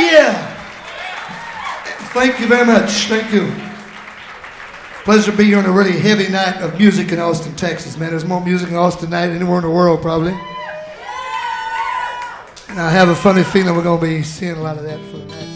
yeah. Thank you very much. Thank you. Pleasure to be here on a really heavy night of music in Austin, Texas, man. There's more music in Austin tonight than anywhere in the world, probably. And I have a funny feeling we're going to be seeing a lot of that for the night.